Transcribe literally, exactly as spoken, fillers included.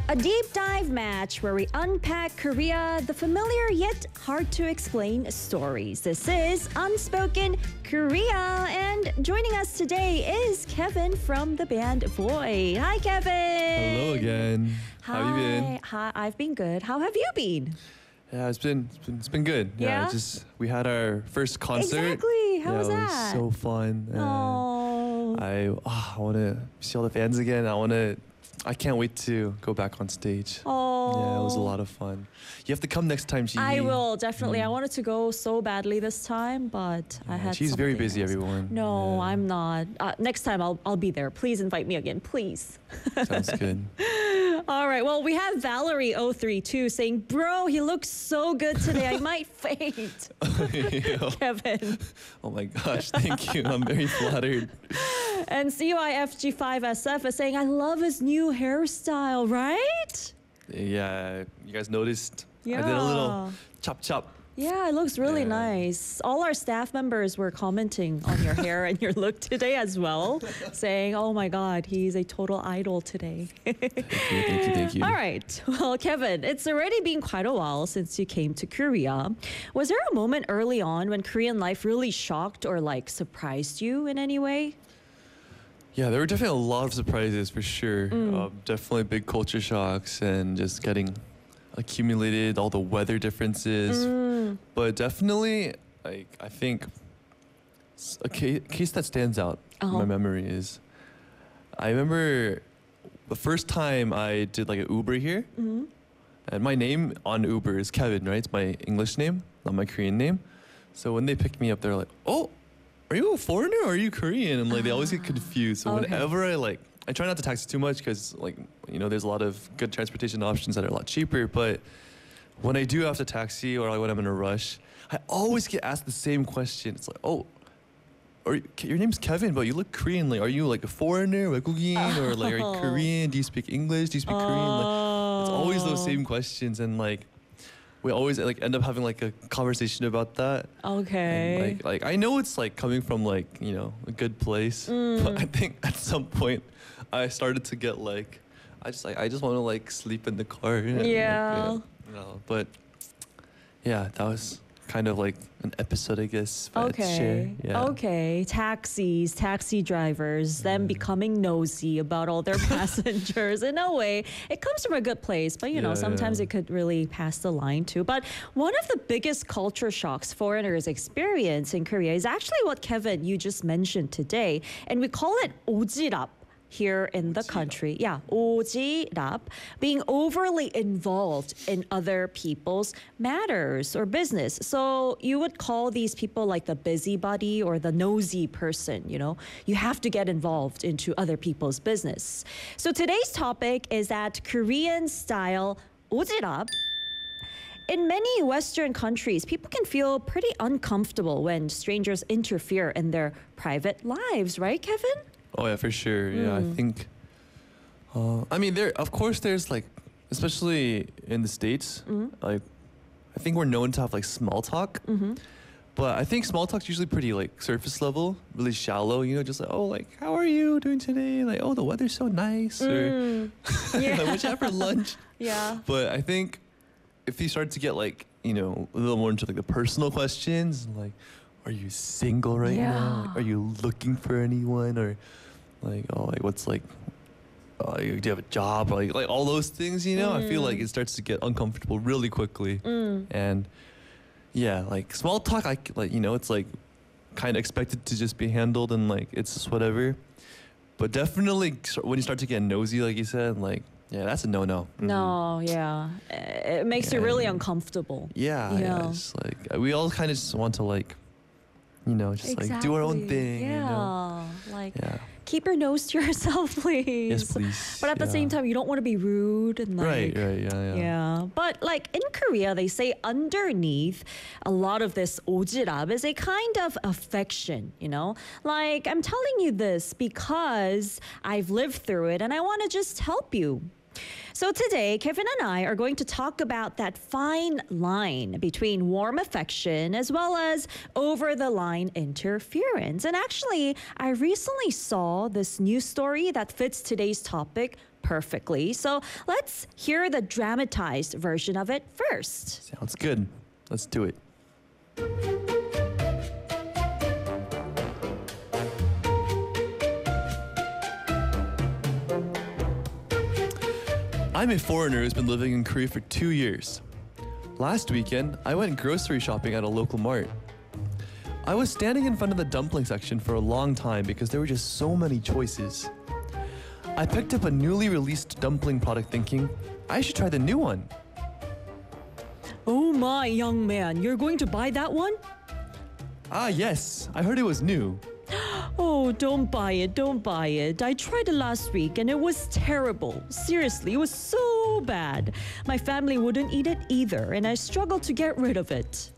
A deep dive match where we unpack Korea, the familiar yet hard to explain stories. This is Unspoken Korea, and joining us today is Kevin from the band Boy. Hi, Kevin. Hello again. Hi. How have you been? Hi, I've been good. How have you been? Yeah, it's been it's been, it's been good. Yeah, Yeah? just we had our first concert. Exactly. How yeah, was it that? so fun. and Oh. I oh, I want to see all the fans again. I want to. I can't wait to go back on stage. Oh. Yeah, it was a lot of fun. You have to come next time, G. I will, definitely. Mm. I wanted to go so badly this time, but I Yeah, had she's very something busy, else. everyone. No, Yeah. I'm not. Uh, next time I'll I'll be there. Please invite me again, please. Sounds good. All right. Well, we have Valerie zero three two saying, "Bro, he looks so good today. I might faint." Kevin. Oh my gosh, thank you. I'm very flattered. And C Y F G five S F is saying, "I love his new hairstyle, right?" Yeah, you guys noticed? I did Yeah. a little chop chop. Yeah, it looks really Yeah. nice. All our staff members were commenting on your hair and your look today as well, saying, "Oh my God, he's a total idol today." Thank you, thank you, thank you. All right. Well, Kevin, it's already been quite a while since you came to Korea. Was there a moment early on when Korean life really shocked or like surprised you in any way? Yeah, there were definitely a lot of surprises for sure. Mm. Um, definitely big culture shocks and just getting accumulated, all the weather differences. Mm. But definitely, like I think s- a ca- case that stands out in Uh-huh. my memory is I remember the first time I did like an Uber here, Mhm. and my name on Uber is Kevin, right? It's my English name, not my Korean name. So when they picked me up, they're like, "Oh, are you a foreigner or are you Korean?" And like they always get confused. So Okay. whenever I like, I try not to taxi too much because like you know there's a lot of good transportation options that are a lot cheaper. But when I do have to taxi or like when I'm in a rush, I always get asked the same question. It's like, "Oh, are you, your name's Kevin, but you look Korean. Like, are you like a foreigner, 외국인, or like are you Oh. Korean? Do you speak English? Do you speak Korean?" Like, it's always those Oh. same questions, and like we always like end up having like a conversation about that. Okay. And, like like I know it's like coming from like you know a good place, Mm. but I think at some point I started to get like I just like I just want to like sleep in the car. and, like, Yeah. you know, but yeah, that was kind of like an episode, I guess. If I had to share. Okay. Yeah. Okay. Taxis, taxi drivers, them becoming nosy about all their passengers. In a way, it comes from a good place, but you know, Yeah, sometimes yeah. it could really pass the line too. But one of the biggest culture shocks foreigners experience in Korea is actually what Kevin you just mentioned today, and we call it 오지랖 here in the country. Yeah, 오지랖, being overly involved in other people's matters or business. So you would call these people like the busybody or the nosy person, you know? You have to get involved into other people's business. So today's topic is that Korean style 오지랖. In many Western countries, people can feel pretty uncomfortable when strangers interfere in their private lives, right, Kevin? Oh yeah, for sure. Yeah, I Mm. think. Uh, I mean, there of course there's like, especially in the States, Mhm. like, I think we're known to have like small talk, Mm-hmm. but I think small talk's usually pretty like surface level, really shallow. You know, just like, oh, like how are you doing today? Like, oh, the weather's so nice, or Mm. Yeah. like, what you have for lunch? Yeah. But I think if you start to get like you know a little more into like the personal questions, like, are you single right now? Like, Yeah. are you looking for anyone? Or like, oh, like what's like, uh, do you have a job? Like, like all those things, you know. I feel like it starts to get uncomfortable really quickly, Mm. and yeah, like small talk, I c- like you know, it's like kind of expected to just be handled and like it's just whatever. But definitely s- when you start to get nosy, like you said, like yeah, that's a no-no. Mhm. No, yeah. Uh, It makes you really Yeah. uncomfortable. Yeah, Yeah. yeah. It's like uh, we all kind of just want to like, you know, just like do our own Exactly. thing. Yeah. You know? Like, Yeah. keep your nose to yourself, please. Yes, please. But at the Yeah. same time, you don't want to be rude and like. Right, right, yeah, yeah. Yeah, but like in Korea, they say underneath a lot of this 오지랖 is a kind of affection, you know? Like, I'm telling you this because I've lived through it and I want to just help you. So today, Kevin and I are going to talk about that fine line between warm affection as well as over-the-line interference. And actually, I recently saw this news story that fits today's topic perfectly. So let's hear the dramatized version of it first. Sounds good. Let's do it. I'm a foreigner who's been living in Korea for two years. Last weekend, I went grocery shopping at a local mart. I was standing in front of the dumpling section for a long time because there were just so many choices. I picked up a newly released dumpling product thinking, I should try the new one. Oh my, young man, you're going to buy that one? Ah, yes, I heard it was new. Oh, don't buy it, don't buy it. I tried it last week and it was terrible. Seriously, it was so bad. My family wouldn't eat it either and I struggled to get rid of it.